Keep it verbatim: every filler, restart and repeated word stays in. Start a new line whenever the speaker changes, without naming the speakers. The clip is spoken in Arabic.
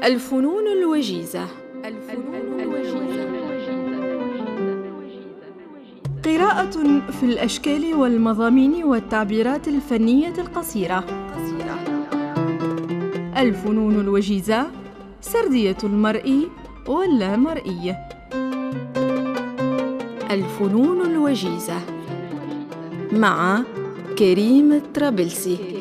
الفنون الوجيزة. الفنون الوجيزة. قراءة في الأشكال والمضامين والتعبيرات الفنية القصيرة. الفنون الوجيزة، سردية المرئي واللامرئي. الفنون الوجيزة مع كريم الطرابلسي.